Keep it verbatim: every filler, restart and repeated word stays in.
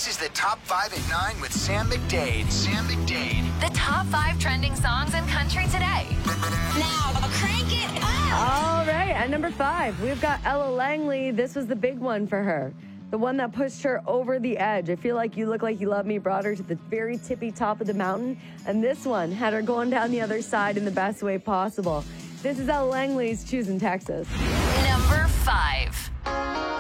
This is the Top five at nine with Sam McDade. Sam McDade. The top five trending songs in country today. Now, crank it up! All right, at number five, we've got Ella Langley. This was the big one for her. The one that pushed her over the edge. I Feel Like You Look Like You Love Me brought her to the very tippy top of the mountain. And this one had her going down the other side in the best way possible. This is Ella Langley's Choosing Texas. Number five.